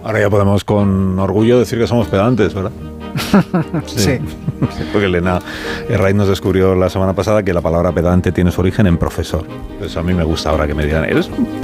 Ahora ya podemos con orgullo decir que somos pedantes, ¿verdad? Sí. Porque Elena Herraiz nos descubrió la semana pasada que la palabra pedante tiene su origen en profesor. Pues a mí me gusta ahora que me digan, eres un